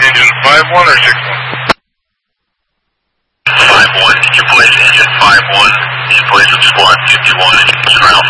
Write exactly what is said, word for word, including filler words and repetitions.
engine five one or six one? five one, did you place engine five one? Did you place with squad fifty-one and Ralph